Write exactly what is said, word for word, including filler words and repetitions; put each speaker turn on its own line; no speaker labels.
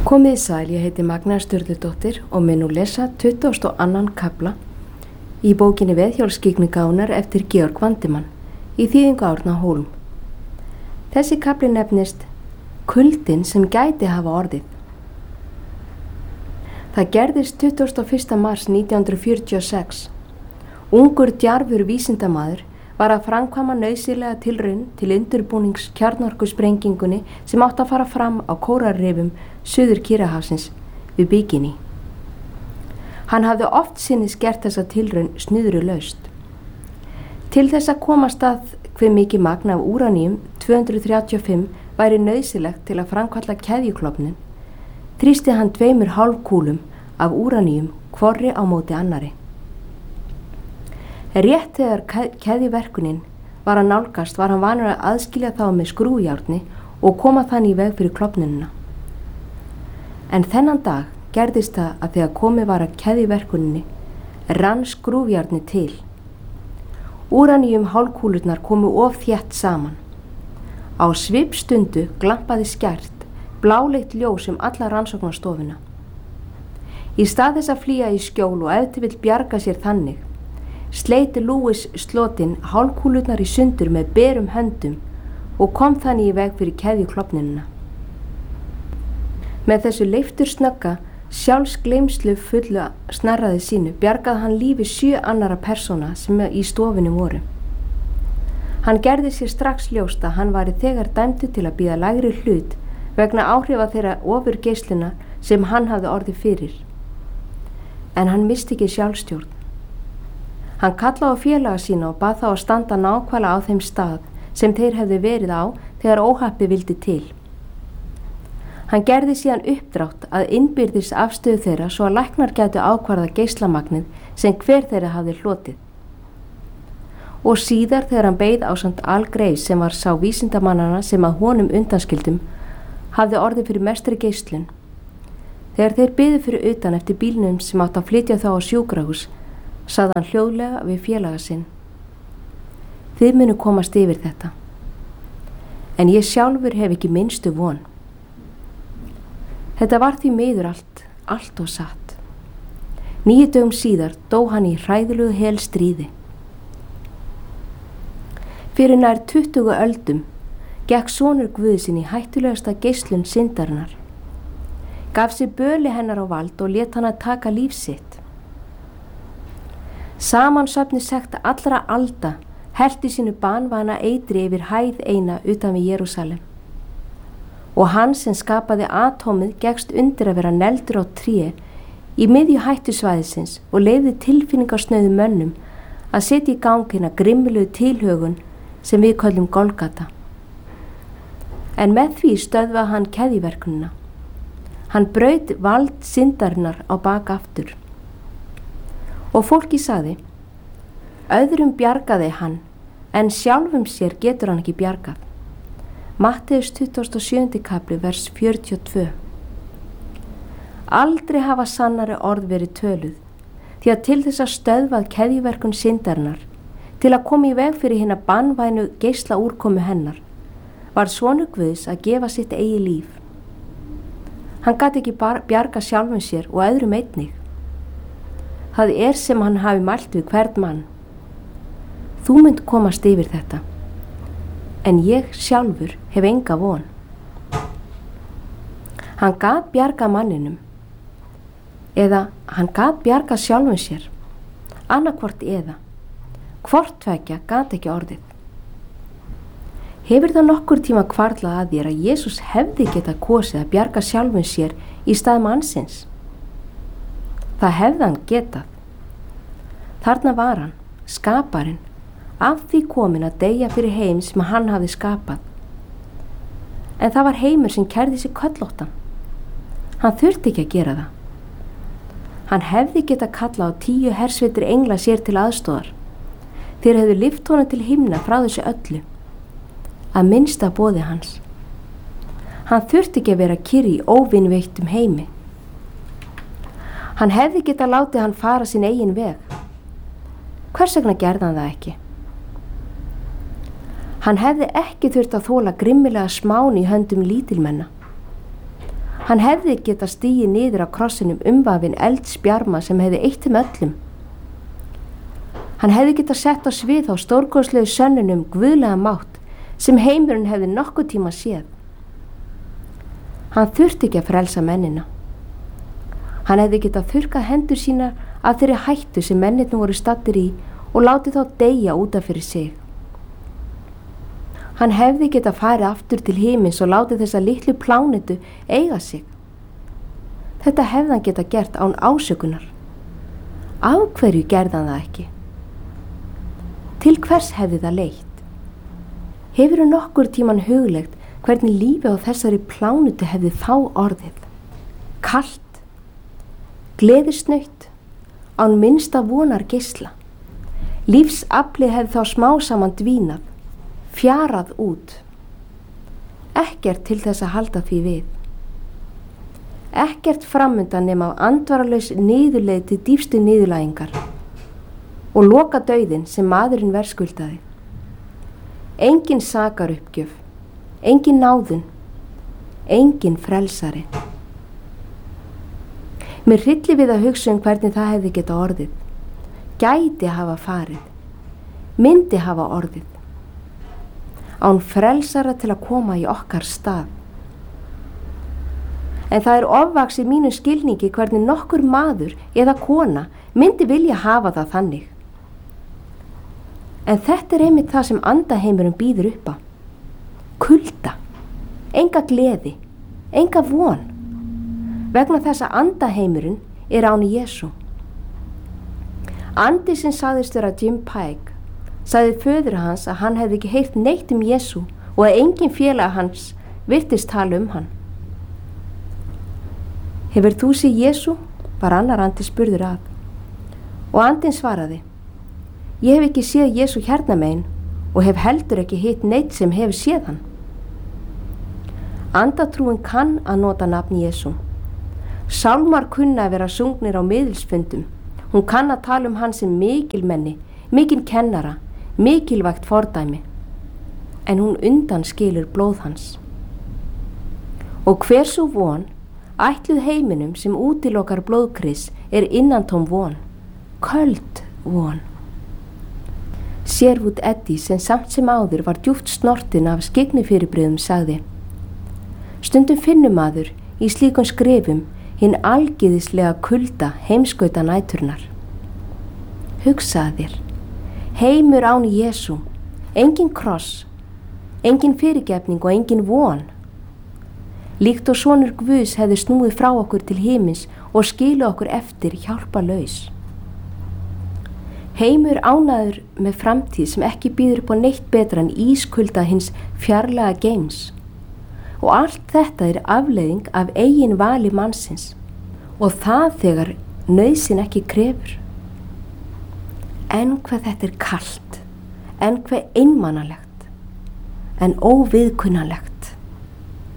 Komið sæl, ég heiti Magna Sturludóttir og mun nú lesa tuttugasta og annan kafla í bókinni Veðhjólsskyggnigáfurnar eftir Georg Vandimann í þýðingu Árna Hólm. Þessi kafli nefnist Kuldinn sem gæti hafa orðið. Það gerðist tuttugasta og fyrsta mars nítján hundruð fjörutíu og sex. Ungur djarfur vísindamaður var að framkvæma nauðsynlega tilraun til undirbúnings kjarnorkusprengingunni sem átti að fara fram á kóralrifum Suður Kyrrahafsins við Bikini. Hann hafði oft sinnis gert þessa tilraun snuðrulaust. Til þess að komast að hve mikið magn af úraníum tvö hundruð þrjátíu og fimm væri nauðsynlegt til að framkalla keðjuklofnun, þrýsti hann tveimur hálfkúlum af úraníum hvorri á móti annari. Rétt þegar keðjuverkunin var að nálgast var hann vanur að aðskilja þá með skrúfjárni og koma þannig í veg fyrir klofnunina. En þennan dag gerðist það að þegar komið var að keðjuverkuninni rann skrúfjárni til. Úraníum hálfkúlurnar komu of þétt saman. Á svipstundu glampaði skært, bláleitt ljós um alla rannsóknarstofuna. Í stað þess að flýja í skjól og ef til vill bjarga sér þannig, sleiti Lewis slotinn hálfkúlurnar í sundur með berum höndum og kom þannig í veg fyrir keðjuklofnunina. Með þessu leiftur snögga, sjálfsgleymslu fullu snarraði sínu bjargaði hann lífi sjö annara persóna sem í stofunni voru. Hann gerði sér strax ljóst að hann væri þegar dæmdur til að bíða lægri hlut vegna áhrifa þeirra ofurgeislunar sem hann hafði orðið fyrir. En hann misti ekki sjálfstjórn. Hann kallaði á félaga sína og bað þá að standa nákvæmlega á þeim stað sem þeir hefðu verið á þegar óhappi vildi til. Hann gerði síðan uppdrátt að innbyrðis afstöðu þeirra svo að læknar gætu ákvarða geislamagnið sem hver þeirra hafði hlotið. Og síðar þegar hann beið ásamt Al Graves sem var sá vísindamannana sem að honum undanskildum hafði orðið fyrir mestri geislun. Þegar þeir biðu fyrir utan eftir bílnum sem átt að flytja þá á sjúkrahús, sagði hann hljóðlega við félaga sinn. Þið munu komast yfir þetta. En ég sjálfur hef ekki minnstu von. Þetta var því miður allt, allt og satt. Níu dögum síðar dó hann í hræðilegu hel stríði. Fyrir nær tuttugu öldum gekk sonur Guðsinn í hættulegasta geislun syndarinnar. Gaf sér böli hennar á vald og lét hann að taka líf sitt. Samansöfni sekta allra alda helti sínu banvana eitri yfir hæð eina utan við Jerúsalem. Og hann sem skapaði atómið gekkst undir að vera neldur á tré í miðju hættusvæðisins og leyfði tilfinningarsnauðu mönnum að setja í gangina grimmilegu tilhögun sem við köllum Golgata. En með því stöðvaði hann keðjuverkunina. Hann braut vald syndarinnar á bak aftur. Og fólki sagði, öðrum bjargaði hann, en sjálfum sér getur hann ekki bjargað. Matteus tuttugasta og sjöundi kafli, vers fjörutíu og tvö. Aldrei hafa sannari orð verið töluð, því að til þess að stöðvað keðjuverkun syndarinnar, til að koma í veg fyrir hina banvænu geisla úrkomu hennar, var sonur Guðs að gefa sitt eigi líf. Hann gat ekki bjarga sjálfum sér og öðrum einnig. Það er sem hann hafi mælt við hvern mann. Þú munt komast yfir þetta, en ég sjálfur hef enga von. Hann gat bjarga manninum, eða hann gat bjarga sjálfum sér, annarkvort eða, hvort tvekja gat ekki orðið. Hefur það nokkur tíma hvarflað að þér að Jesús hefði getað kosið að bjarga sjálfum sér í stað mannsins? Það hefði hann getað. Þarna var hann, skaparinn, af því kominn að deyja fyrir heim sem hann hafði skapað. En það var heimur sem kærði sig köllóttan. Hann þurfti ekki að gera það. Hann hefði getað kallað á tíu hersveitir engla sér til aðstoðar. Þeir hefðu lyft honum til himna frá þessu öllu, að minnsta boði hans. Hann þurfti ekki að vera kyrr í óvinveittum heimi. Hann hefði getað látið hann fara sinn eigin veg. Hvers vegna gerði hann það ekki? Hann hefði ekki þurft að þola grimmilega smán í höndum lítilmenna. Hann hefði getað stigið niður á krossinum umvafinn eldsbjarma sem hefði eytt þeim öllum. Hann hefði getað sett á svið á stórkostlegu sönnunum guðlega mátt sem heimurinn hefði nokkuð tíma séð. Hann þurfti ekki að frelsa mennina. Hann hefði getað þurrkað hendur sínar af þeirri hættu sem mennirnir voru staddir í og látið þá deyja útaf fyrir sig. Hann hefði getað farið aftur til himins og látið þessa litlu plánetu eiga sig. Þetta hefði hann getað gert án ásökunar. Af hverju gerði hann það ekki? Til hvers hefði það leitt? Hefurðu nokkur tíman huglegt hvernig lífið á þessari plánetu hefði þá orðið? Kalt, gleðisnaut, án minnsta vonar geisla. Lífsaflið hefði þá smá saman dvínað, fjarað út. Ekkert til þess að halda því við. Ekkert framundan nema á andvaralaus niðurleið til dýpstu niðurlægingar og loka dauðinn sem maðurinn verðskuldaði. Engin sakaruppgjöf, engin náðun, engin frelsari. Mér hryllir við að hugsa um hvernig það hefði getað orðið. Gæti hafa farið, myndi hafa orðið. Án frelsara til að koma í okkar stað. En það er ofvaxið mínu skilningi hvernig nokkur maður eða kona myndi vilja hafa það þannig. En þetta er einmitt það sem andaheimurinn býður upp á. Kulda, enga gleði, enga von. Vegna þess að andaheimurinn er án Jesú. Andi sem sagðist vera Jim Pike sagði föður hans að hann hefði ekki heyrt neitt um Jesú og að engin félag hans virtist tala um hann. Hefur þú séð Jesú? Var annar andi spurður að. Og andinn svaraði, ég hef ekki séð Jesú hérna megin og hef heldur ekki hitt neitt sem hefur séð hann. Andatrúin kann að nota nafn Jesú. Sálmar kunna að vera sungnir á miðilsfundum. Hún kann að tala um hann sem mikilmenni, mikil kennara, mikilvægt fordæmi, en hún undan skilur blóð hans. Og hver svo von, ætluð heiminum sem útilokar blóðkris er innantóm von, köld von. Sherwood Eddy sem samt sem áður var djúpt snortin af skygnifyrirbrigðum sagði, stundum finnur maður í slíkum skrefum hinn algiðislega kulda heimskauta næturnar. Hugsaðu þér, heimur án Jesú, engin kross, engin fyrirgefning og engin von. Líkt og sonur Guðs hefði snúið frá okkur til himins og skilu okkur eftir hjálpalaus. Heimur ánaður með framtíð sem ekki býður upp á neitt betra en ískulda hins fjarlæga geims. Og allt þetta er afleiðing af eigin vali mannsins og það þegar nauðsyn ekki krefur. En hvað þetta er kalt, en hvað einmanalegt, en óviðkunnanlegt.